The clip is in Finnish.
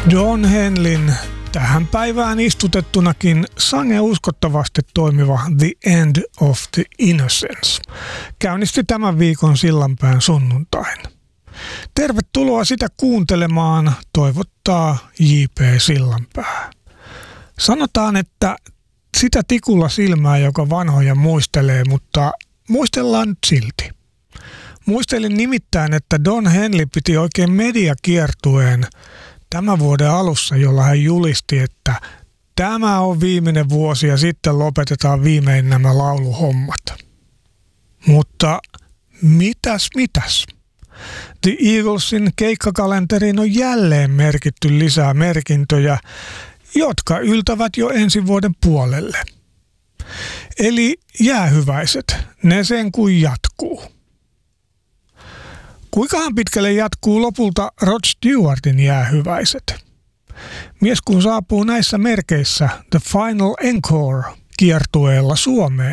Don Henleyn tähän päivään istutettunakin sangen uskottavasti toimiva The End of the Innocence käynnisti tämän viikon Sillanpään sunnuntain. Tervetuloa sitä kuuntelemaan, toivottaa J.P. Sillanpää. Sanotaan, että sitä tikulla silmää, joka vanhoja muistelee, mutta muistellaan nyt silti. Muistelin nimittäin, että Don Henley piti oikein mediakiertueen tämän vuoden alussa, jolla hän julisti, että tämä on viimeinen vuosi ja sitten lopetetaan viimein nämä lauluhommat. Mutta mitäs? The Eaglesin keikkakalenteriin on jälleen merkitty lisää merkintöjä, jotka yltävät jo ensi vuoden puolelle. Eli jäähyväiset, ne sen kuin jatkuu. Kuinkahan pitkälle jatkuu lopulta Rod Stewartin jäähyväiset? Mies kun saapuu näissä merkeissä The Final Encore -kiertueella Suomeen,